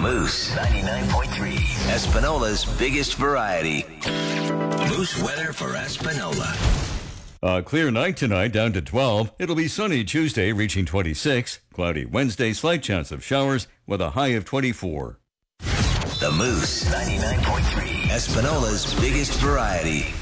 Moose 99.3, Espanola's biggest variety. Moose weather for Espanola. A clear night tonight, down to 12. It'll be sunny Tuesday, reaching 26. Cloudy Wednesday, slight chance of showers with a high of 24. The Moose 99.3, Espanola's biggest variety.